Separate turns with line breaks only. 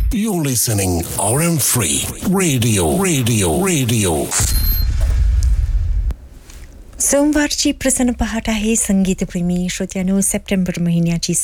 You're listening RM3 Radio.
सोमवारची प्रसन्न पहाट आहे संगीतप्रेमी श्रोत्यांनो. सप्टेंबर महिन्याची